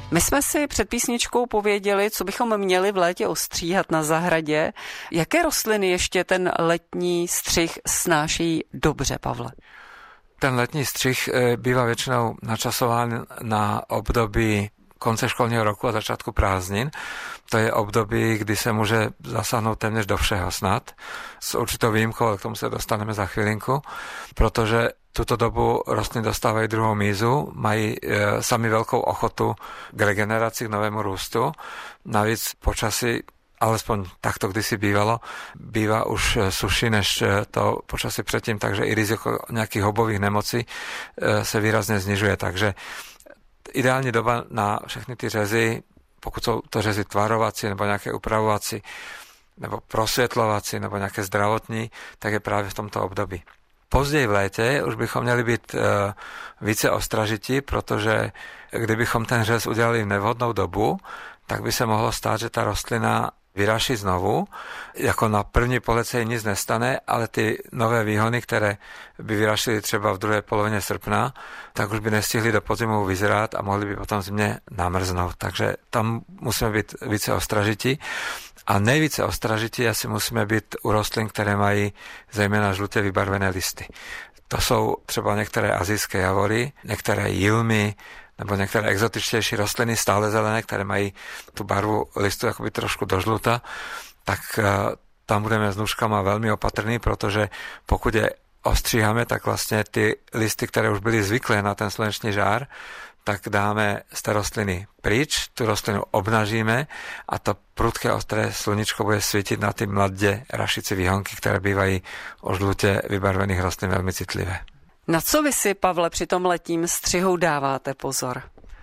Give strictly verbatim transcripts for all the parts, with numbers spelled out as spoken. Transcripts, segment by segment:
My jsme si před písničkou pověděli, co bychom měli v létě ostříhat na zahradě. Jaké rostliny ještě ten letní střih snáší dobře, Pavle? Ten letní střih bývá většinou načasován na období konce školního roku a začátku prázdnin. To je období, kdy se může zasáhnout téměř do všeho snad. S určitou výjimkou, ale k tomu se dostaneme za chvilinku, protože tuto dobu rostliny dostávají druhou mízu, mají e, sami velkou ochotu k regeneraci, k novému růstu. Navíc počasí, alespoň takto kdysi bývalo, bývá už suší než to počasí předtím, takže i riziko nějakých hobových nemocí e, se výrazně snižuje. Takže ideální doba na všechny ty řezy, pokud jsou to řezy tvarovací nebo nějaké upravovací, nebo prosvětlovací, nebo nějaké zdravotní, tak je právě v tomto období. Později v létě už bychom měli být e, více ostražití, protože kdybychom ten řez udělali v nevhodnou dobu, tak by se mohlo stát, že ta rostlina vyraší znovu. Jako na první pohled se jí nic nestane, ale ty nové výhony, které by vyrašily třeba v druhé polovině srpna, tak už by nestihly do podzimu vyzrát a mohly by potom zimě namrznout. Takže tam musíme být více ostražití. A nejvíce ostražití asi musíme být u rostlin, které mají zejména žlutě vybarvené listy. To jsou třeba některé asijské javory, některé jilmy, nebo některé exotičtější rostliny, stále zelené, které mají tu barvu listu jakoby trošku do žluta, tak tam budeme s nůžkama velmi opatrní, protože pokud je ostříháme, tak vlastně ty listy, které už byly zvyklé na ten slunečný žár, tak dáme z té rostliny pryč, tu rostlinu obnažíme a to prudké ostré sluníčko bude svítit na ty mladě rašící výhonky, které bývají o žlutě vybarvených rostlin velmi citlivé. Na co vy si, Pavle, při tom letním střihu dáváte pozor?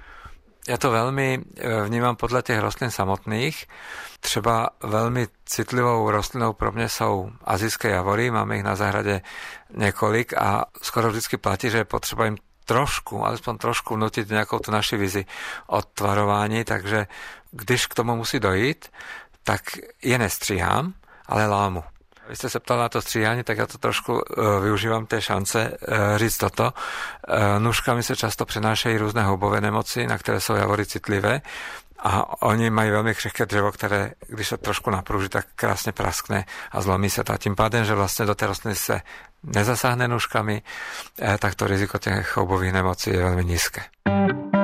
Já to velmi vnímám podle těch rostlin samotných. Třeba velmi citlivou rostlinou pro mě jsou asijské javory, máme jich na zahradě několik a skoro vždycky platí, že je potřeba jim trošku, alespoň trošku vnutit nějakou tu naši vizi od tvarování, takže když k tomu musí dojít, tak je nestříhám, ale lámu. Vy jste se ptal na to stříhání, tak já to trošku uh, využívám té šance uh, říct toto. Uh, nůžkami se často přenášejí různé houbové nemoci, na které jsou javory citlivé a oni mají velmi křehké dřevo, které, když se trošku napruží, tak krásně praskne a zlomí se to. A tím pádem, že vlastně do té rostliny se nezasáhne nůžkami, uh, tak to riziko těch houbových nemocí je velmi nízké.